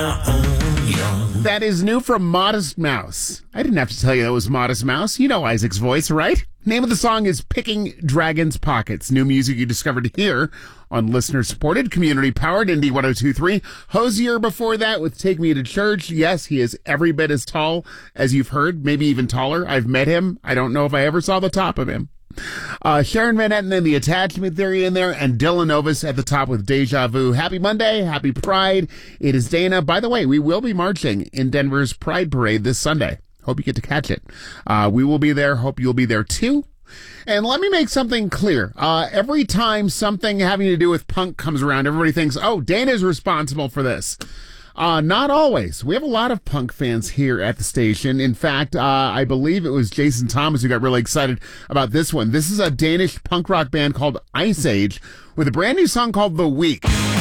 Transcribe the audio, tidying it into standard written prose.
That is new from Modest Mouse. I didn't have to tell you that was Modest Mouse. You know Isaac's voice, right? Name of the song is Picking Dragon's Pockets. New music you discovered here on listener-supported, community-powered Indie 102.3. Hosier before that with Take Me to Church. Yes, he is every bit as tall as you've heard, maybe even taller. I've met him. I don't know if I ever saw the top of him. Sharon Van Etten and the Attachment Theory in there, and Dylan Novus at the top with Deja Vu. Happy Monday. Happy Pride. It is Dana. By the way, we will be marching in Denver's Pride Parade this Sunday. Hope you get to catch it. We will be there. Hope you'll be there too. And let me make something clear. Every time something having to do with punk comes around, everybody thinks, oh, Dana's responsible for this. Not always. We have a lot of punk fans here at the station. In fact, I believe it was Jason Thomas who got really excited about this one. This is a Danish punk rock band called Ice Age with a brand new song called The Week.